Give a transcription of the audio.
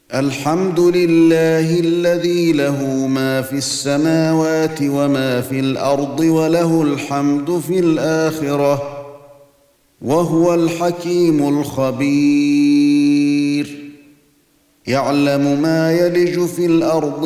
الحمد لله الذي له ما في السماوات وما في الأرض وله الحمد في الآخرة وهو الحكيم الخبير يعلم ما يلج في الأرض